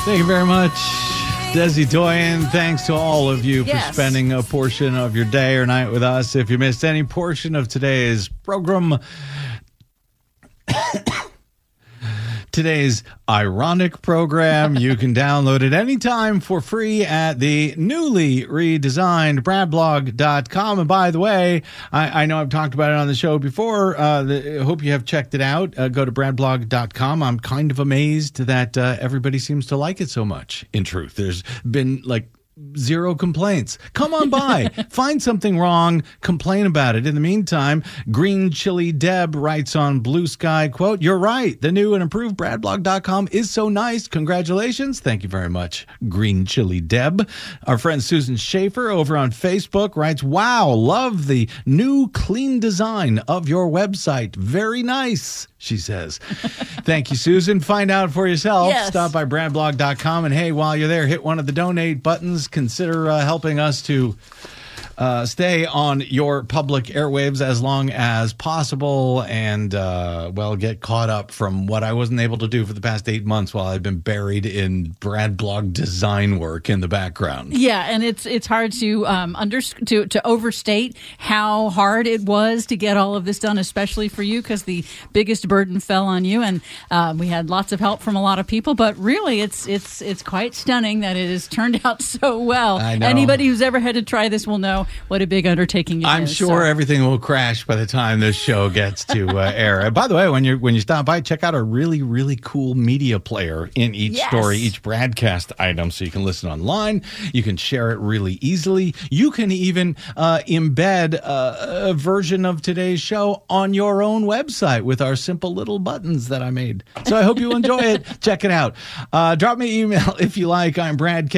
Thank you very much, Desi Doyen. Thanks to all of you for spending a portion of your day or night with us. If you missed any portion of today's program, today's ironic program, you can download it anytime for free at the newly redesigned bradblog.com. And by the way, I know I've talked about it on the show before. I hope you have checked it out. Go to bradblog.com. I'm kind of amazed that everybody seems to like it so much. In truth, there's been zero complaints. Come on by. Find something wrong. Complain about it. In the meantime, Green Chili Deb writes on Blue Sky, quote, "You're right. The new and improved bradblog.com is so nice. Congratulations." Thank you very much, Green Chili Deb. Our friend Susan Schaefer over on Facebook writes, "Wow, love the new clean design of your website. Very nice," she says. Thank you, Susan. Find out for yourself. Yes. Stop by bradblog.com. And hey, while you're there, hit one of the donate buttons. Consider helping us to stay on your public airwaves as long as possible and, get caught up from what I wasn't able to do for the past 8 months while I've been buried in Bradblog design work in the background. Yeah, and it's hard to to overstate how hard it was to get all of this done, especially for you, because the biggest burden fell on you, and we had lots of help from a lot of people. But really, it's quite stunning that it has turned out so well. I know. Anybody who's ever had to try this will know what a big undertaking it is. I'm sure everything will crash by the time this show gets to air. By the way, when you stop by, check out a really, really cool media player in each story, each broadcast item, so you can listen online. You can share it really easily. You can even embed a version of today's show on your own website with our simple little buttons that I made. So I hope you enjoy it. Check it out. Drop me an email if you like. I'm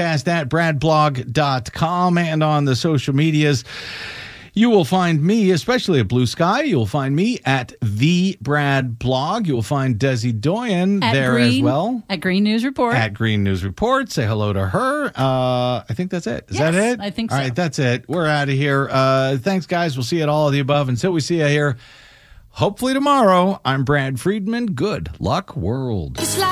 bradcast@bradblog.com, and on the social medias, you will find me, especially at Blue Sky. You'll find me at The Brad Blog. You'll find Desi Doyen there as well. At Green News Report. At Green News Report. Say hello to her. I think that's it. Is that it? I think so. All right, that's it. We're out of here. Thanks, guys. We'll see you at all of the above. Until we see you here, hopefully tomorrow, I'm Brad Friedman. Good luck, world.